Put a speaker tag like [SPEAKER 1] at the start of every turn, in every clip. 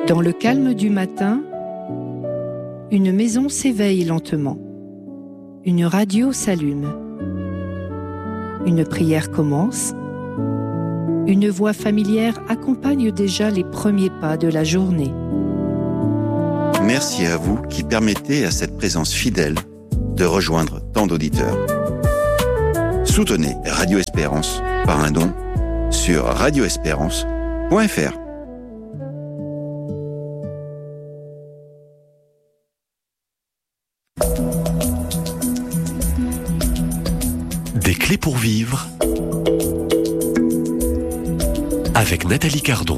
[SPEAKER 1] Dans le calme du matin, une maison s'éveille lentement. Une radio s'allume. Une prière commence. Une voix familière accompagne déjà les premiers pas de la journée.
[SPEAKER 2] Merci à vous qui permettez à cette présence fidèle de rejoindre tant d'auditeurs. Soutenez Radio Espérance par un don sur radioespérance.fr.
[SPEAKER 3] Des clés pour vivre avec Nathalie Cardon.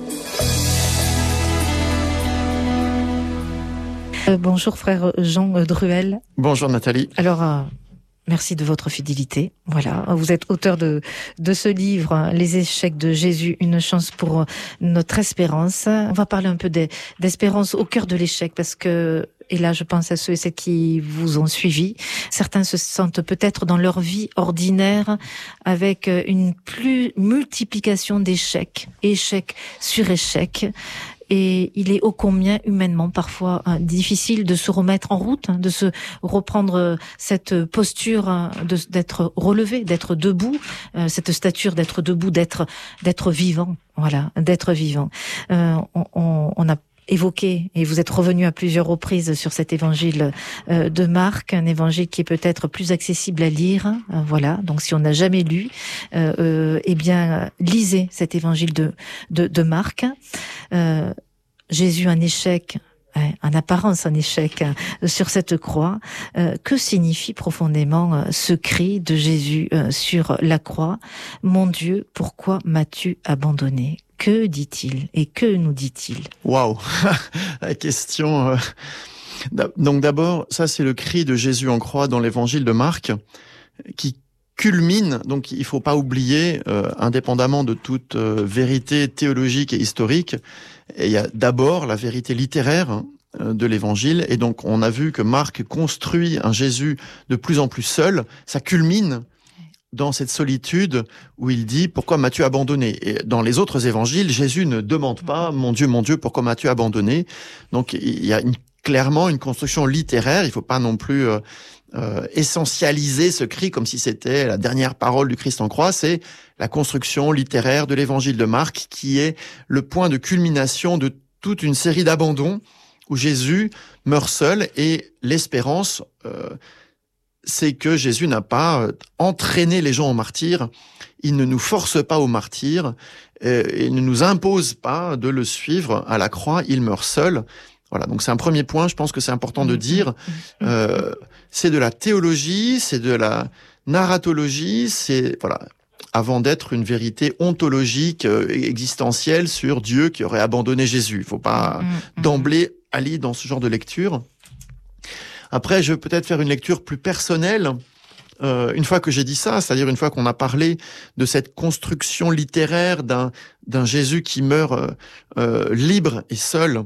[SPEAKER 4] Bonjour frère Jean Druel.
[SPEAKER 5] Bonjour Nathalie.
[SPEAKER 4] Alors, merci de votre fidélité. Voilà, vous êtes auteur de ce livre, Les échecs de Jésus, une chance pour notre espérance. On va parler un peu d'espérance au cœur de l'échec parce que, et là je pense à ceux et celles qui vous ont suivi, certains se sentent peut-être dans leur vie ordinaire avec une multiplication d'échecs, échec sur échec. Et il est ô combien humainement parfois difficile de se remettre en route, de se reprendre cette posture, d'être relevé, d'être debout, cette stature d'être debout, d'être vivant, voilà, d'être vivant. On a évoqué, et vous êtes revenu à plusieurs reprises sur cet évangile de Marc, un évangile qui est peut-être plus accessible à lire, voilà. Donc si on n'a jamais lu, eh bien lisez cet évangile de Marc. Jésus un échec, en apparence un échec sur cette croix. Que signifie profondément ce cri de Jésus sur la croix? Mon Dieu, pourquoi m'as-tu abandonné? Que dit-il et que nous dit-il?
[SPEAKER 5] Waouh, la question. Donc d'abord, ça c'est le cri de Jésus en croix dans l'évangile de Marc, qui culmine. Donc il faut pas oublier, indépendamment de toute vérité théologique et historique, il y a d'abord la vérité littéraire de l'évangile. Et donc on a vu que Marc construit un Jésus de plus en plus seul. Ça culmine dans cette solitude où il dit « Pourquoi m'as-tu abandonné ?» Et dans les autres évangiles, Jésus ne demande pas « Mon Dieu, pourquoi m'as-tu abandonné ?» Donc il y a clairement une construction littéraire. Il ne faut pas non plus essentialiser ce cri comme si c'était la dernière parole du Christ en croix. C'est la construction littéraire de l'évangile de Marc qui est le point de culmination de toute une série d'abandons où Jésus meurt seul. Et l'espérance, c'est que Jésus n'a pas entraîné les gens au martyre. Il ne nous force pas au martyre. Il ne nous impose pas de le suivre à la croix. Il meurt seul. Voilà, donc c'est un premier point, je pense que c'est important de dire. C'est de la théologie, c'est de la narratologie, c'est voilà, avant d'être une vérité ontologique, existentielle sur Dieu qui aurait abandonné Jésus. Il faut pas d'emblée aller dans ce genre de lecture. Après, je vais peut-être faire une lecture plus personnelle. Une fois que j'ai dit ça, c'est-à-dire une fois qu'on a parlé de cette construction littéraire d'un Jésus qui meurt libre et seul,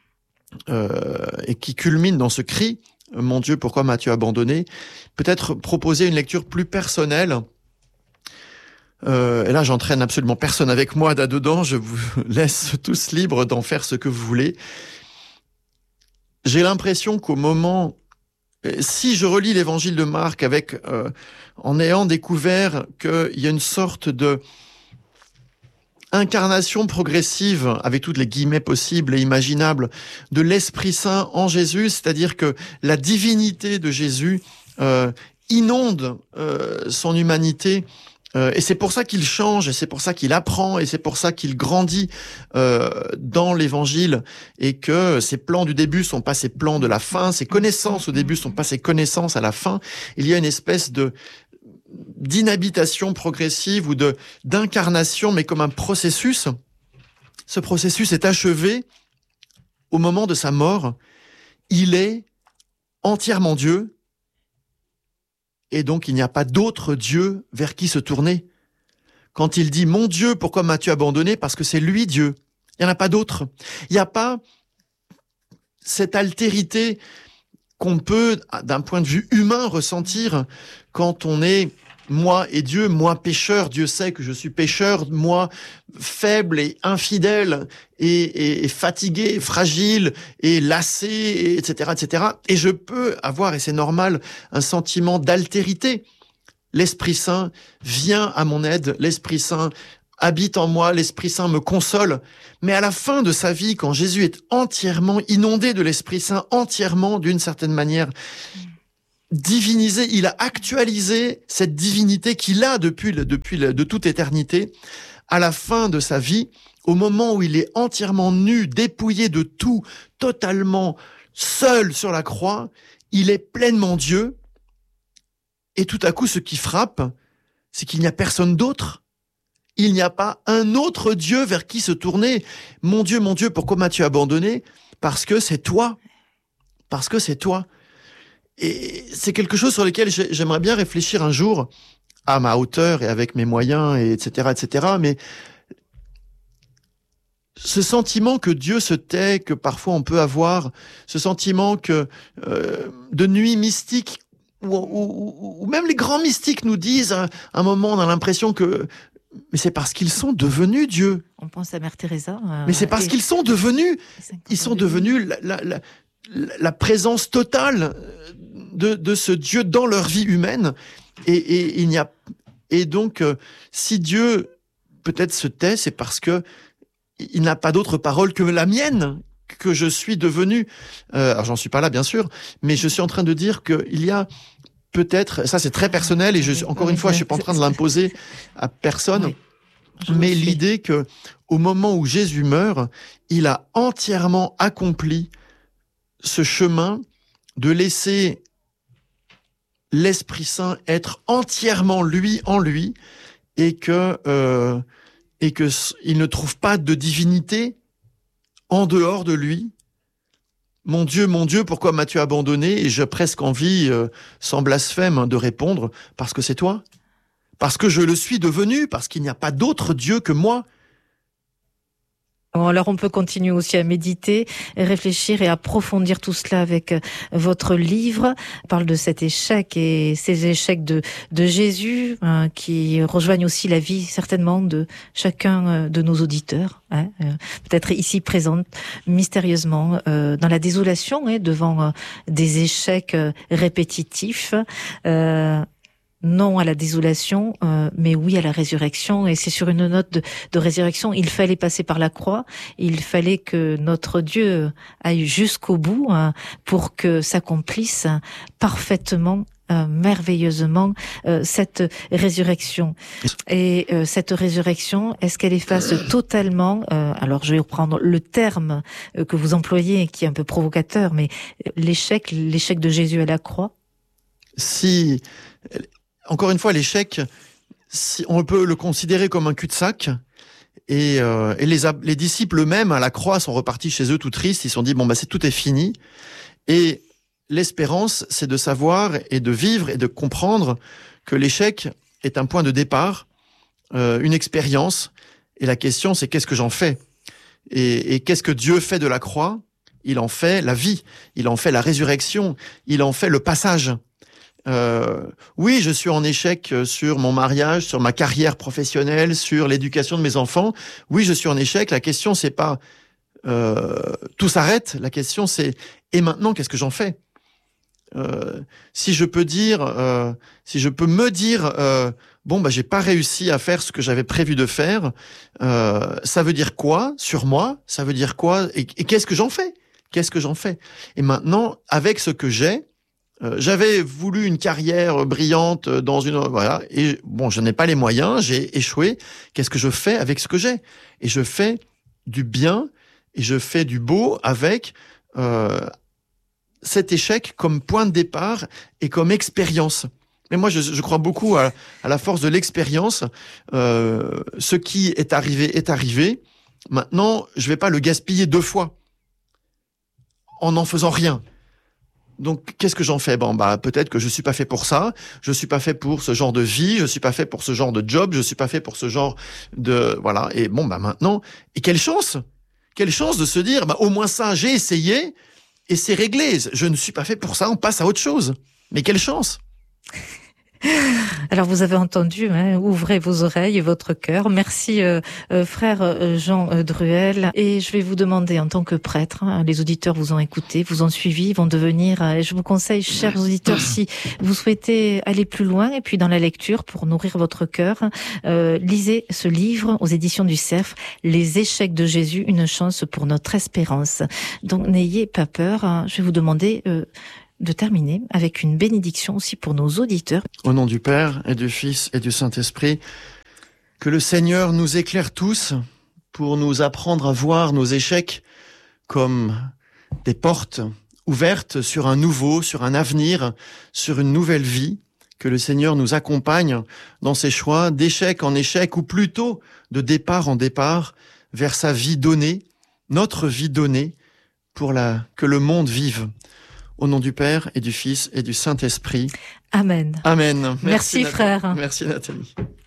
[SPEAKER 5] et qui culmine dans ce cri « Mon Dieu, pourquoi m'as-tu abandonné ?» Peut-être proposer une lecture plus personnelle. Et là, j'entraîne absolument personne avec moi là-dedans. Je vous laisse tous libres d'en faire ce que vous voulez. J'ai l'impression qu'au moment... Si je relis l'évangile de Marc en ayant découvert qu'il y a une sorte de incarnation progressive, avec toutes les guillemets possibles et imaginables, de l'Esprit Saint en Jésus, c'est-à-dire que la divinité de Jésus inonde son humanité, et c'est pour ça qu'il change, et c'est pour ça qu'il apprend, et c'est pour ça qu'il grandit dans l'Évangile, et que ses plans du début sont pas ses plans de la fin, ses connaissances au début sont pas ses connaissances à la fin. Il y a une espèce d'inhabitation progressive ou d'incarnation, mais comme un processus. Ce processus est achevé au moment de sa mort. Il est entièrement Dieu, et donc il n'y a pas d'autre Dieu vers qui se tourner. Quand il dit « Mon Dieu, pourquoi m'as-tu abandonné ?» parce que c'est lui Dieu. Il n'y en a pas d'autre. Il n'y a pas cette altérité qu'on peut, d'un point de vue humain, ressentir quand on est moi et Dieu, moi pécheur, Dieu sait que je suis pécheur, moi faible et infidèle et fatigué, fragile et lassé, etc., etc. Et je peux avoir, et c'est normal, un sentiment d'altérité. L'Esprit Saint vient à mon aide, l'Esprit Saint habite en moi, l'Esprit Saint me console. Mais à la fin de sa vie, quand Jésus est entièrement inondé de l'Esprit Saint, entièrement, d'une certaine manière, divinisé, il a actualisé cette divinité qu'il a de toute éternité. À la fin de sa vie, au moment où il est entièrement nu, dépouillé de tout, totalement seul sur la croix, il est pleinement Dieu. Et tout à coup, ce qui frappe, c'est qu'il n'y a personne d'autre. Il n'y a pas un autre Dieu vers qui se tourner. Mon Dieu, pourquoi m'as-tu abandonné? Parce que c'est toi. Parce que c'est toi. Et c'est quelque chose sur lequel j'aimerais bien réfléchir un jour, à ma hauteur et avec mes moyens, et etc., etc. Mais ce sentiment que Dieu se tait, que parfois on peut avoir, ce sentiment que de nuit mystique, ou même les grands mystiques nous disent, à un moment, on a l'impression que mais c'est parce qu'ils sont devenus Dieu.
[SPEAKER 4] On pense à Mère Teresa.
[SPEAKER 5] Mais c'est parce qu'ils sont devenus. Ils sont devenus la présence totale de ce Dieu dans leur vie humaine. Et il n'y a et donc si Dieu peut-être se tait, c'est parce que il n'a pas d'autre parole que la mienne, que je suis devenu. Alors j'en suis pas là bien sûr, mais je suis en train de dire qu'il y a peut-être, ça c'est très personnel et encore une fois, je suis pas en train de l'imposer à personne, mais l'idée que au moment où Jésus meurt, il a entièrement accompli ce chemin de laisser l'Esprit Saint être entièrement lui en lui et que il ne trouve pas de divinité en dehors de lui. Mon Dieu, pourquoi m'as-tu abandonné? Et j'ai presque envie, sans blasphème, de répondre, parce que c'est toi. Parce que je le suis devenu, parce qu'il n'y a pas d'autre Dieu que moi.
[SPEAKER 4] Bon, alors on peut continuer aussi à méditer, réfléchir et approfondir tout cela avec votre livre. On parle de cet échec et ces échecs de Jésus qui rejoignent aussi la vie certainement de chacun de nos auditeurs, peut-être ici présente mystérieusement dans la désolation devant des échecs répétitifs. Non à la désolation, mais oui à la résurrection. Et c'est sur une note de résurrection. Il fallait passer par la croix. Il fallait que notre Dieu aille jusqu'au bout pour que s'accomplisse parfaitement, merveilleusement cette résurrection. Et cette résurrection, est-ce qu'elle efface totalement, alors je vais reprendre le terme que vous employez, qui est un peu provocateur, mais l'échec de Jésus à la croix?
[SPEAKER 5] Si... Encore une fois, l'échec, on peut le considérer comme un cul-de-sac. Et les disciples eux-mêmes, à la croix, sont repartis chez eux tout tristes. Ils se sont dit, tout est fini. Et l'espérance, c'est de savoir et de vivre et de comprendre que l'échec est un point de départ, une expérience. Et la question, c'est qu'est-ce que j'en fais? Et qu'est-ce que Dieu fait de la croix? Il en fait la vie. Il en fait la résurrection. Il en fait le passage. Oui, je suis en échec sur mon mariage, sur ma carrière professionnelle, sur l'éducation de mes enfants. Oui, je suis en échec. La question, c'est pas tout s'arrête. La question, c'est et maintenant, qu'est-ce que j'en fais? Si je peux me dire, j'ai pas réussi à faire ce que j'avais prévu de faire. Ça veut dire quoi sur moi? Ça veut dire quoi? Et qu'est-ce que j'en fais? Qu'est-ce que j'en fais? Et maintenant, avec ce que j'ai. J'avais voulu une carrière brillante dans une... Voilà, et je n'ai pas les moyens, j'ai échoué. Qu'est-ce que je fais avec ce que j'ai? Et je fais du bien, et je fais du beau avec cet échec comme point de départ et comme expérience. Mais moi, je crois beaucoup à la force de l'expérience. Ce qui est arrivé est arrivé. Maintenant, je vais pas le gaspiller 2 fois en n'en faisant rien. Donc, qu'est-ce que j'en fais? Peut-être que je suis pas fait pour ça. Je suis pas fait pour ce genre de vie. Je suis pas fait pour ce genre de job. Je suis pas fait pour ce genre de, voilà. Et maintenant, et quelle chance de se dire, au moins ça, j'ai essayé et c'est réglé. Je ne suis pas fait pour ça. On passe à autre chose. Mais quelle chance!
[SPEAKER 4] Alors vous avez entendu, ouvrez vos oreilles et votre cœur. Merci frère Jean Druel. Et je vais vous demander en tant que prêtre, les auditeurs vous ont écouté, vous ont suivi, vont devenir, je vous conseille, chers auditeurs, si vous souhaitez aller plus loin et puis dans la lecture pour nourrir votre cœur, lisez ce livre aux éditions du Cerf, Les échecs de Jésus, une chance pour notre espérance. Donc n'ayez pas peur, je vais vous demander de terminer avec une bénédiction aussi pour nos auditeurs.
[SPEAKER 5] Au nom du Père et du Fils et du Saint-Esprit, que le Seigneur nous éclaire tous pour nous apprendre à voir nos échecs comme des portes ouvertes sur un nouveau, sur un avenir, sur une nouvelle vie. Que le Seigneur nous accompagne dans ses choix d'échec en échec, ou plutôt de départ en départ, vers sa vie donnée, notre vie donnée, pour que le monde vive. Au nom du Père et du Fils et du Saint-Esprit.
[SPEAKER 4] Amen.
[SPEAKER 5] Amen.
[SPEAKER 4] Merci frère.
[SPEAKER 5] Merci Nathalie.